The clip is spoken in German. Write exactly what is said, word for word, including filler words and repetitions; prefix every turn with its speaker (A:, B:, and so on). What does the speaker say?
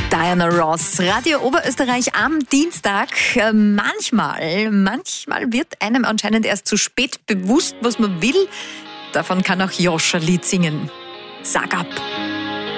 A: Diana Ross, Radio Oberösterreich am Dienstag. Äh, Manchmal, manchmal wird einem anscheinend erst zu spät bewusst, was man will. Davon kann auch Joscha Lied singen. Sag ab.